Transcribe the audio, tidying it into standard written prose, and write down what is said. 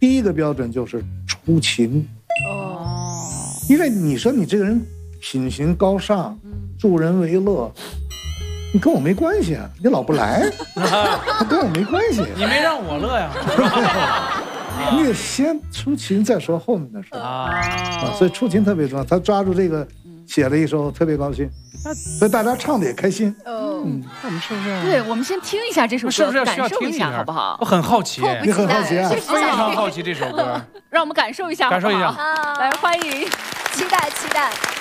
第一个标准就是出勤。因为你说你这个人品行高尚，助人为乐，你跟我没关系啊，你老不来，跟我没关系。 你没让我乐呀。 你得先出勤再说后面的事所以出勤特别重要。他抓住这个写了一首，特别高兴，所以大家唱的也开心。 我们是不是？ 对，我们先听一下这首歌， 是不是要需要感受听一下，好不好？ 我很好奇， 你很好奇啊？ 非常好奇这首歌， 让我们感受一下， 感受一下。 来，欢迎， 期待期待。